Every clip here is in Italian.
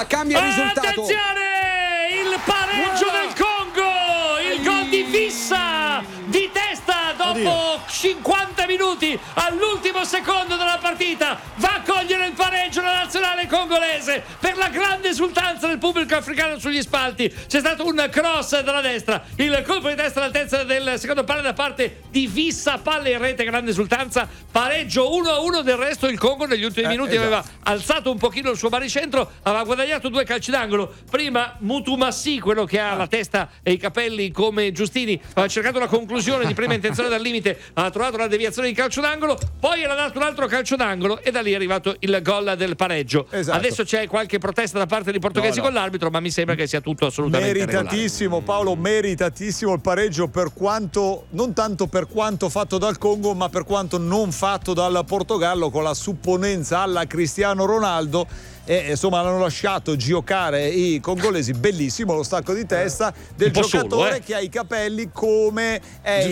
Cambia il risultato. Attenzione! Il pareggio del Congo! Il gol di Vissa di testa dopo 50 minuti all'ultimo secondo della partita. Va a cogliere il pareggio la nazionale congolese per la grande esultanza del pubblico africano sugli spalti. C'è stato un cross dalla destra, il colpo di testa all'altezza del secondo palo da parte di Vissa, palla in rete, grande esultanza, pareggio 1-1. Del resto il Congo negli ultimi minuti aveva alzato un pochino il suo baricentro, aveva guadagnato 2 calci d'angolo. Prima Mutumassi, quello che ha la testa e i capelli come Giustini, aveva cercato la conclusione di prima intenzione dal limite, ha trovato la deviazione di calcio d'angolo, poi era dato un altro calcio d'angolo e da lì è arrivato il gol del pareggio. Adesso c'è qualche protesta da parte dei portoghesi con l'arbitro, ma mi sembra che sia tutto assolutamente meritatissimo regolare. Paolo, meritatissimo il pareggio, per quanto, non tanto per quanto fatto dal Congo, ma per quanto non fatto dal Portogallo, con la supponenza alla Cristiano Ronaldo. E insomma hanno lasciato giocare i congolesi. Bellissimo lo stacco di testa del giocatore che ha i capelli come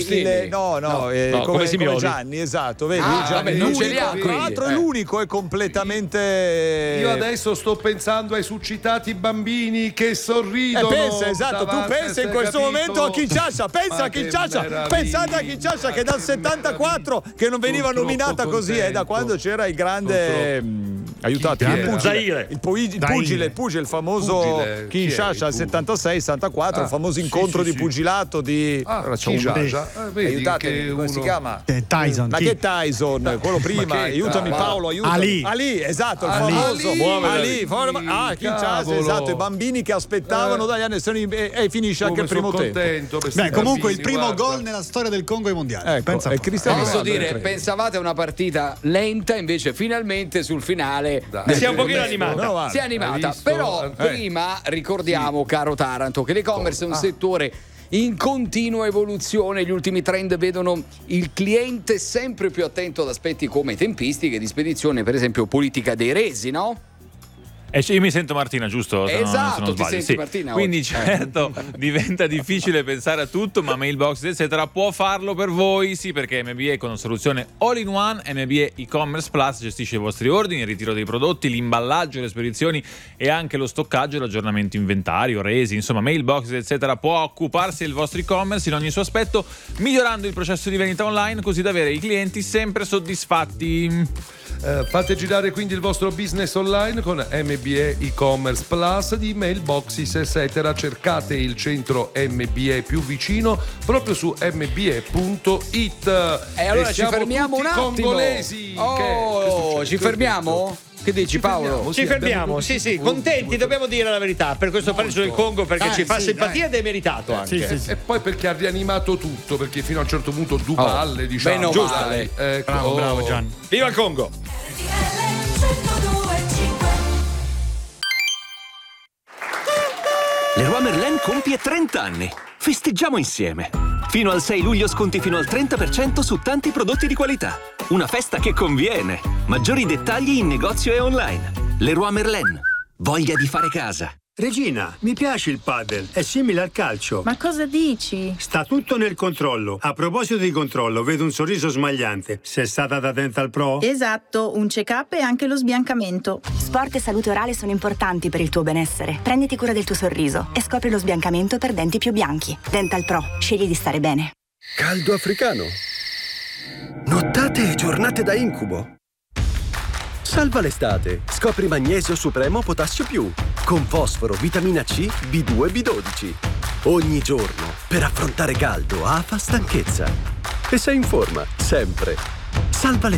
come Gianni, esatto, vedi? Gianni, non ce li ha, tra l'altro è l'unico, è completamente. Io adesso sto pensando ai suscitati bambini che sorridono. Tu pensa in questo momento a Kinshasa, pensa a Kinshasa, pensate a Kinshasa che dal 74 che non veniva nominata così, è da quando c'era il grande aiutate il pugile, il famoso Kinshasa al 76-74, il famoso incontro di pugilato di aiutate, come si chiama? Tyson. Ma che Tyson? Quello prima, aiutami Paolo, aiutami. Ali, esatto, il famoso Ali. Kinshasa, esatto, i bambini che aspettavano dagli anni e finisce anche il primo tempo. Comunque il primo gol nella storia del Congo ai mondiali. Posso dire, pensavate a una partita lenta, invece finalmente sul finale si è un pochino animata. Si è animata, però prima ricordiamo, caro Taranto, che l'e-commerce è un settore in continua evoluzione. Gli ultimi trend vedono il cliente sempre più attento ad aspetti come tempistiche di spedizione, per esempio politica dei resi, no? Io mi sento Martina, giusto? Esatto, se non ti senti Martina. Quindi certo diventa difficile pensare a tutto, ma Mailbox eccetera può farlo per voi, sì, perché MBA con una soluzione all-in-one, MBA e-commerce Plus gestisce i vostri ordini, il ritiro dei prodotti, l'imballaggio, le spedizioni e anche lo stoccaggio e l'aggiornamento inventario, resi, insomma Mailbox eccetera può occuparsi del vostro e-commerce in ogni suo aspetto, migliorando il processo di vendita online così da avere i clienti sempre soddisfatti. Fate girare quindi il vostro business online con MBA e-commerce Plus di Mailboxes eccetera. Cercate il centro MBA più vicino proprio su mba.it. E allora ci fermiamo un attimo. Congolesi. Ci fermiamo? Che dici, Paolo? Ci fermiamo, sì, contenti, dobbiamo dire la verità per questo pareggio del Congo, perché ci fa simpatia ed è meritato anche. E poi perché ha rianimato tutto, perché fino a un certo punto due palle, diciamo. Giusto. Bravo Gian. Viva il Congo! Leroy Merlin compie 30 anni. Festeggiamo insieme. Fino al 6 luglio sconti fino al 30% su tanti prodotti di qualità. Una festa che conviene. Maggiori dettagli in negozio e online. Leroy Merlin. Voglia di fare casa. Regina, mi piace il padel, è simile al calcio. Ma cosa dici? Sta tutto nel controllo. A proposito di controllo, vedo un sorriso smagliante. Sei stata da Dental Pro? Esatto, un check-up e anche lo sbiancamento. Sport e salute orale sono importanti per il tuo benessere. Prenditi cura del tuo sorriso e scopri lo sbiancamento per denti più bianchi. Dental Pro, scegli di stare bene. Caldo africano. Nottate e giornate da incubo. Salva l'estate. Scopri Magnesio Supremo Potassio Più con fosforo, vitamina C, B2 e B12. Ogni giorno per affrontare caldo, afa, stanchezza. E sei in forma, sempre. Salva l'estate.